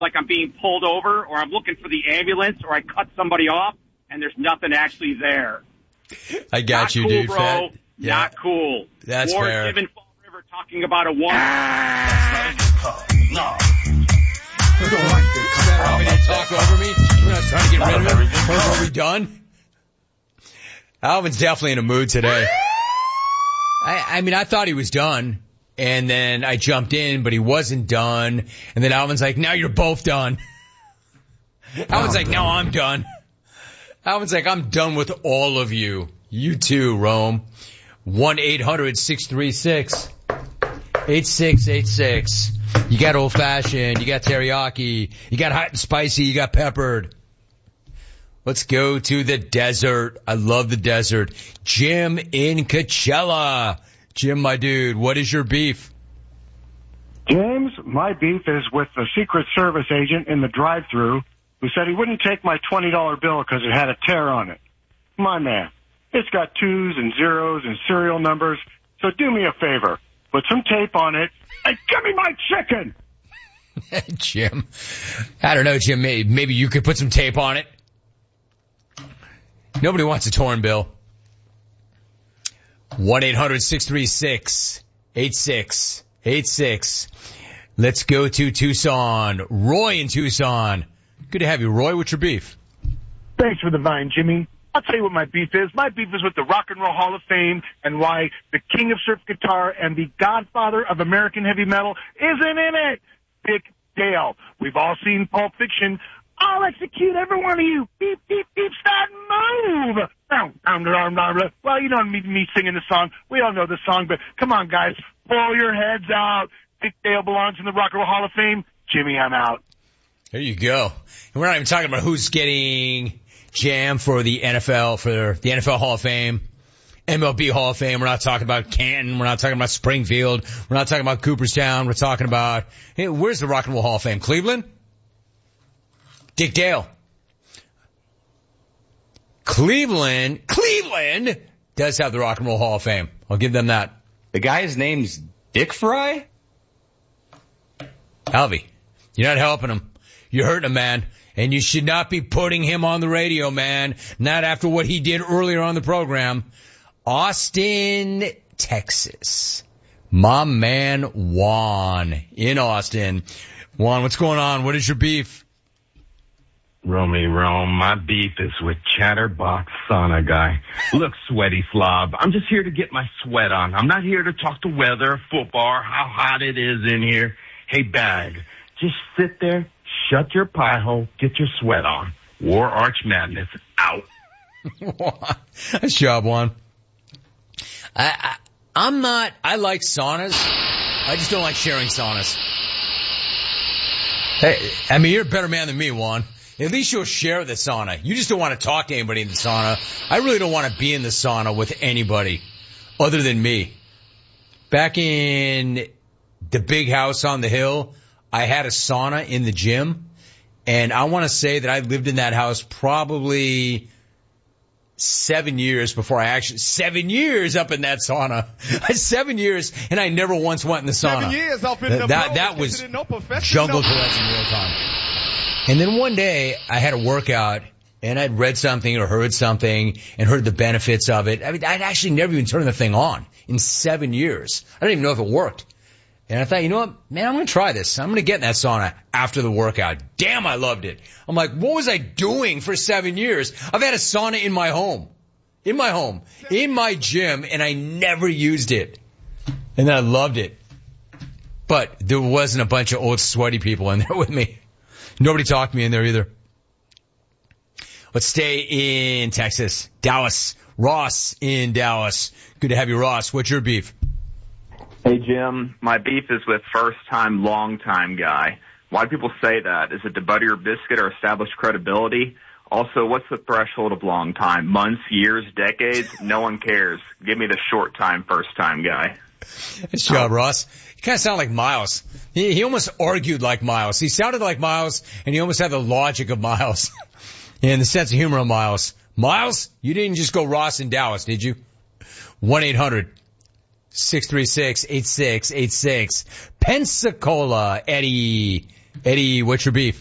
like I'm being pulled over or I'm looking for the ambulance or I cut somebody off and there's nothing actually there. I got Not you, cool, dude. bro. Yeah. Not cool. That's Ward fair. Given Fall River talking about a one. No. You don't want me to talk over me? We're not trying to get rid of him. Are we done? Alvin's definitely in a mood today. I mean, I thought he was done. And then I jumped in, but he wasn't done. And then Alvin's like, now you're both done. Alvin's like, no, I'm done. Alvin's like, I'm done with all of you. You too, Rome. 1-800-636-8686. You got old fashioned, you got teriyaki, you got hot and spicy, you got peppered. Let's go to the desert. I love the desert. Jim in Coachella. Jim, my dude, what is your beef? James, my beef is with the Secret Service agent in the drive-thru who said he wouldn't take my $20 bill because it had a tear on it. My man, it's got 2s and 0s and serial numbers, so do me a favor. Put some tape on it and give me my chicken! Jim, I don't know, Jim, maybe you could put some tape on it. Nobody wants a torn bill. 1-800-636-8686. Let's go to Tucson. Roy in Tucson. Good to have you, Roy. What's your beef? Thanks for the vine, Jimmy. I'll tell you what my beef is. My beef is with the Rock and Roll Hall of Fame and why the king of surf guitar and the godfather of American heavy metal isn't in it. Dick Dale. We've all seen Pulp Fiction. I'll execute every one of you. Beep, beep, beep, start move. Well, you don't need me singing the song. We all know the song, but come on, guys. Pull your heads out. Dick Dale belongs in the Rock and Roll Hall of Fame. Jimmy, I'm out. There you go. And we're not even talking about who's getting jammed for the NFL, for the NFL Hall of Fame, MLB Hall of Fame. We're not talking about Canton. We're not talking about Springfield. We're not talking about Cooperstown. We're talking about, hey, where's the Rock and Roll Hall of Fame? Cleveland? Dick Dale. Cleveland does have the Rock and Roll Hall of Fame. I'll give them that. The guy's name's Dick Fry? Alvy, you're not helping him. You're hurting him, man. And you should not be putting him on the radio, man. Not after what he did earlier on the program. Austin, Texas. My man, Juan in Austin. Juan, what's going on? What is your beef? Romy Rome, my beef is with Chatterbox Sauna guy. Look, sweaty slob, I'm just here to get my sweat on. I'm not here to talk the weather, football, or how hot it is in here. Hey, Bag, just sit there, shut your pie hole, get your sweat on. War Arch Madness out. Nice job, Juan. I like saunas. I just don't like sharing saunas. Hey, I mean, you're a better man than me, Juan. At least you'll share the sauna. You just don't want to talk to anybody in the sauna. I really don't want to be in the sauna with anybody other than me. Back in the big house on the hill, I had a sauna in the gym. And I want to say that I lived in that house probably 7 years before 7 years up in that sauna. 7 years, and I never once went in the sauna. 7 years up in the that was jungle Tourette's in real time. And then one day I had a workout and I'd read something or heard something and heard the benefits of it. I mean, I'd actually never even turned the thing on in 7 years. I didn't even know if it worked. And I thought, you know what, man, I'm going to try this. I'm going to get in that sauna after the workout. Damn, I loved it. I'm like, what was I doing for 7 years? I've had a sauna in my home, in my gym, and I never used it. And then I loved it. But there wasn't a bunch of old sweaty people in there with me. Nobody talked me in there either. Let's stay in Texas. Dallas. Ross in Dallas. Good to have you, Ross. What's your beef? Hey, Jim. My beef is with first-time, long-time guy. Why do people say that? Is it to butter your biscuit or establish credibility? Also, what's the threshold of long time? Months, years, decades? No one cares. Give me the short-time, first-time guy. Nice job, Ross. You kind of sound like Miles. He almost argued like Miles. He sounded like Miles, and he almost had the logic of Miles and the sense of humor of Miles. Miles, you didn't just go Ross in Dallas, did you? 1-800-636-8686. Pensacola, Eddie. Eddie, what's your beef?